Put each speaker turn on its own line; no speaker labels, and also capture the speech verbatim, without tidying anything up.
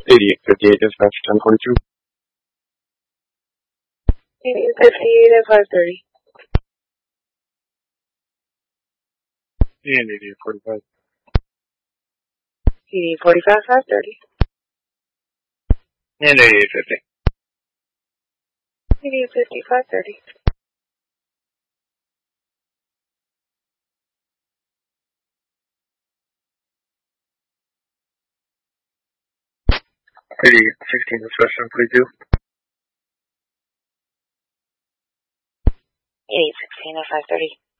eighty-eight fifty-eight, dispatch ten forty-two.
eighty-eight fifty-eight at five thirty.
And eighty-eight forty-five.
eighty-eight forty-five, five thirty.
And eighty-eight fifty.
eighty-eight fifty, five thirty.
eighty-eight sixteen, dispatch ten forty-two.
eighty-eight sixteen at five thirty.